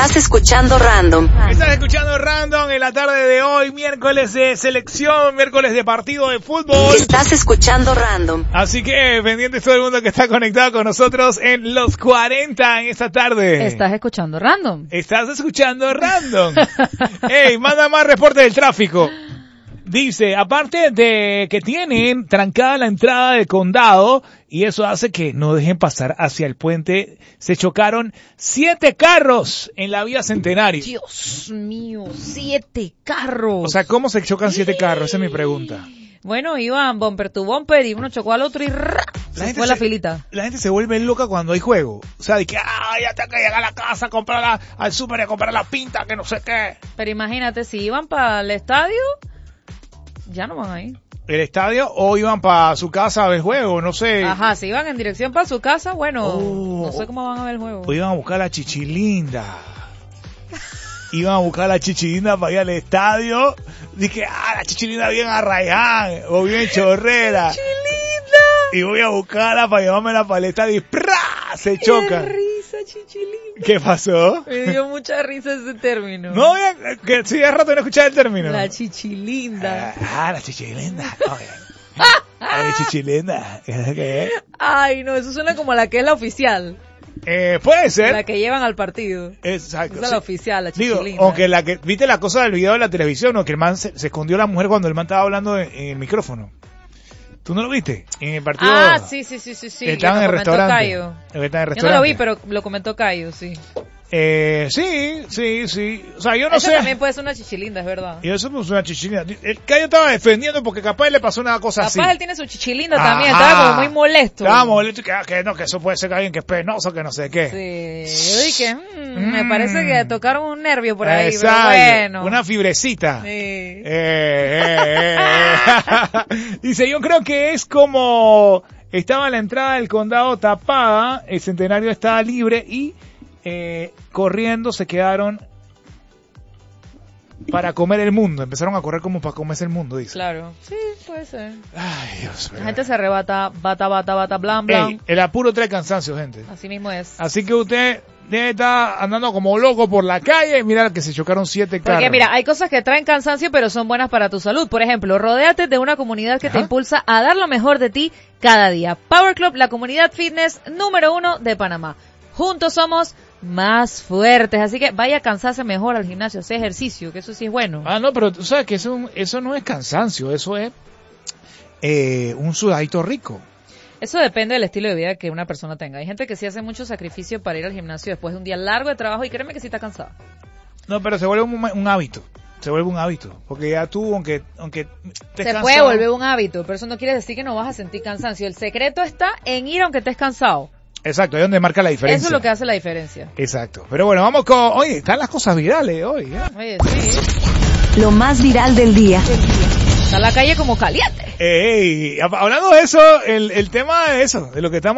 Estás escuchando Random. Estás escuchando Random en la tarde de hoy, miércoles de selección, miércoles de partido de fútbol. Estás escuchando Random. Así que pendientes todo el mundo que está conectado con nosotros en los 40 en esta tarde. Estás escuchando Random. Estás escuchando Random. Ey, manda más reporte del tráfico. Dice, aparte de que tienen trancada la entrada del condado y eso hace que no dejen pasar hacia el puente, se chocaron 7 carros en la vía Centenario. Dios mío, 7 carros. O sea, ¿cómo se chocan 7 carros? Esa es mi pregunta. Bueno, iban bumper to bumper y uno chocó al otro y se fue la filita. La gente se vuelve loca cuando hay juego. O sea, de que, ya tengo que llegar a la casa, comprar al súper y comprar la pinta, que no sé qué. Pero imagínate, si iban para el estadio, ya no van ahí. ¿El estadio o iban para su casa a ver el juego? No sé. Ajá, si iban en dirección para su casa, bueno, no sé cómo van a ver el juego. O iban a buscar la chichilinda. Iban a buscar la chichilinda para ir al estadio. Dije, la chichilinda bien arraigán o bien chorrera. ¡Chichilinda! Y voy a buscarla para llevármela para el estadio y ¡prá! Se choca. ¡Qué risa, chichilinda! ¿Qué pasó? Me dio mucha risa ese término. No, que sí, hace rato no escuchaba el término. La chichilinda. La chichilinda. Ay, chichilinda. ¿Qué es? Ay, no, eso suena como la que es la oficial. Puede ser. La que llevan al partido. Exacto. Esa es la oficial, la chichilinda. Digo, aunque viste la cosa del video de la televisión, ¿no? Que el man se escondió la mujer cuando el man estaba hablando en el micrófono. ¿Tú no lo viste? En el partido. Sí. Estaba en el restaurante. Cayo. Yo no lo vi, pero lo comentó Cayo, sí. Sí. O sea, yo no eso sé. También puede ser una chichilinda, es verdad. Y eso es una chichilinda. El Cayo estaba defendiendo porque capaz le pasó una cosa así. Capaz él tiene su chichilinda también, estaba como muy molesto. Estaba molesto, que eso puede ser alguien que es penoso, que no sé qué. Sí, yo dije, me parece que tocaron un nervio por ahí, exacto, pero bueno. una fibrecita. Sí. Dice, yo creo que es como estaba la entrada del condado tapada, el Centenario estaba libre y corriendo se quedaron para comer el mundo. Empezaron a correr como para comerse el mundo, dice. Claro, sí, puede ser. Ay, Dios mío. La gente se arrebata, bata, blan. El apuro trae cansancio, gente. Así mismo es. Así que usted debe estar andando como loco por la calle y mira que se chocaron 7 carros. Porque mira, hay cosas que traen cansancio pero son buenas para tu salud. Por ejemplo, rodéate de una comunidad que te impulsa a dar lo mejor de ti cada día. Power Club, la comunidad fitness número 1 de Panamá. Juntos somos más fuertes, así que vaya a cansarse mejor al gimnasio, hacer ejercicio, que eso sí es bueno. No, pero tú sabes que eso no es cansancio, eso es un sudadito rico. Eso depende del estilo de vida que una persona tenga. Hay gente que sí hace mucho sacrificio para ir al gimnasio después de un día largo de trabajo y créeme que sí está cansado. No, pero se vuelve un hábito. Se vuelve un hábito. Porque ya tú, aunque estés se puede volver un hábito, pero eso no quiere decir que no vas a sentir cansancio. El secreto está en ir aunque estés cansado. Exacto, ahí es donde marca la diferencia. Eso es lo que hace la diferencia. Exacto. Pero bueno, vamos con... Oye, están las cosas virales hoy. Oye, sí. Lo más viral del día. Está la calle como caliente. Hablando de eso, el tema de eso, de lo que estamos